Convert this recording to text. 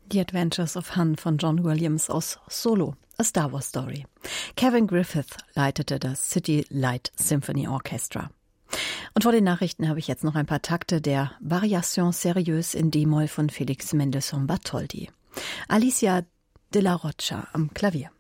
The Adventures of Han von John Williams aus Solo, A Star Wars Story. Kevin Griffith leitete das City Light Symphony Orchestra. Und vor den Nachrichten habe ich jetzt noch ein paar Takte der Variation Sérieuse in D-Moll von Felix Mendelssohn Bartholdy. Alicia de la Rocha am Klavier.